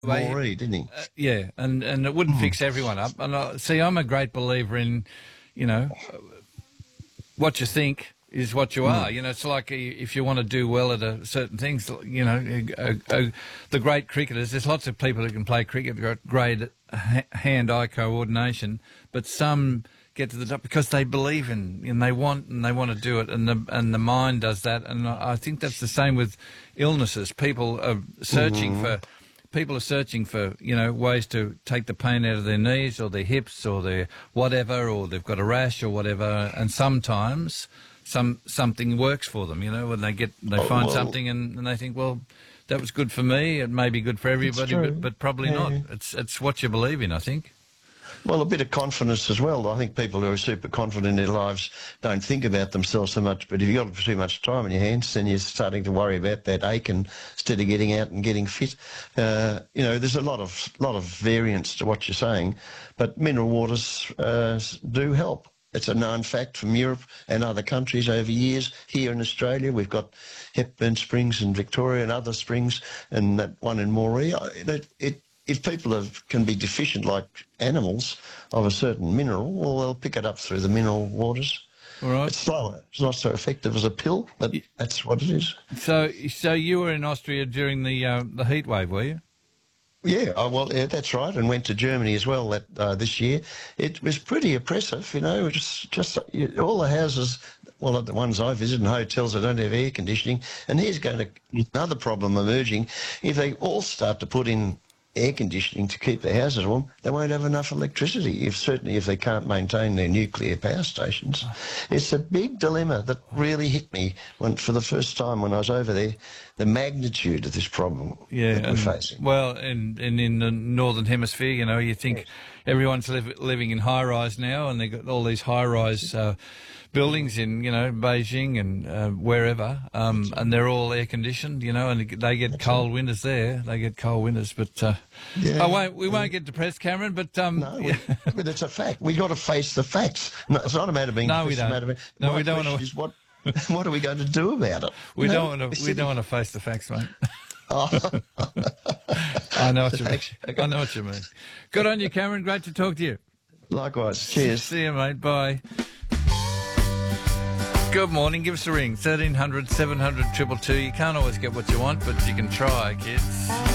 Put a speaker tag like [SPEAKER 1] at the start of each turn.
[SPEAKER 1] Moree, didn't he?
[SPEAKER 2] Yeah, and it wouldn't fix everyone up. And I'm a great believer in, you know, what you think is what you are. You know, it's like if you want to do well at certain things, you know, the great cricketers, there's lots of people who can play cricket, got great hand-eye coordination, but some get to the top because they believe in and they want to do it, and the mind does that. And I think that's the same with illnesses. People are searching for you know, ways to take the pain out of their knees or their hips or their whatever, or they've got a rash or whatever, and sometimes something works for them, you know, when they find something and they think, well, that was good for me, it may be good for everybody, but probably not. It's what you believe in, I think.
[SPEAKER 1] Well, a bit of confidence as well. I think people who are super confident in their lives don't think about themselves so much, but if you've got too much time in your hands, then you're starting to worry about that ache instead of getting out and getting fit. You know, there's a lot of variance to what you're saying, but mineral waters do help. It's a known fact from Europe and other countries over years. Here in Australia, we've got Hepburn Springs in Victoria and other springs, and that one in Moree. If people can be deficient like animals of a certain mineral, well, they'll pick it up through the mineral waters.
[SPEAKER 2] All right.
[SPEAKER 1] It's slower. It's not so effective as a pill, but that's what it is.
[SPEAKER 2] So you were in Austria during the heat wave, were you?
[SPEAKER 1] Yeah, that's right, and went to Germany as well this year. It was pretty oppressive, you know, just all the houses, well, the ones I visit in hotels that don't have air conditioning, and here's going to another problem emerging. If they all start to put in air conditioning to keep their houses warm, they won't have enough electricity, certainly if they can't maintain their nuclear power stations. It's a big dilemma that really hit me for the first time when I was over there, the magnitude of this problem that we're facing.
[SPEAKER 2] Well, and in the Northern Hemisphere, you know, you think everyone's living in high-rise now, and they've got all these high-rise buildings in, you know, Beijing and wherever, and they're all air-conditioned, you know, and they get cold winters there. They get cold winters, but we won't get depressed, Cameron, but...
[SPEAKER 1] No, but it's a fact. We've got to face the facts. No, it's not a matter of being...
[SPEAKER 2] No, we don't.
[SPEAKER 1] We don't want to... What are we going to do about it?
[SPEAKER 2] We don't want to face the facts, mate. I know what you mean. I know what you mean. Good on you, Cameron. Great to talk to you.
[SPEAKER 1] Likewise. Cheers.
[SPEAKER 2] See you, mate. Bye. Good morning. Give us a ring. 1300 700 222. You can't always get what you want, but you can try, kids.